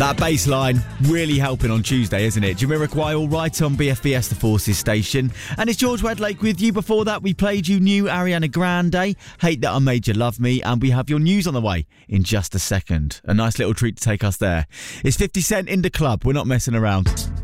That bass line really helping on Tuesday, isn't it? Jamiroquai all right on BFBS The Forces station. And it's George Wedlake with you. Before that, we played you new Ariana Grande, Hate That I Made You Love Me, and we have your news on the way in just a second. A nice little treat to take us there. It's 50 Cent in the club. We're not messing around.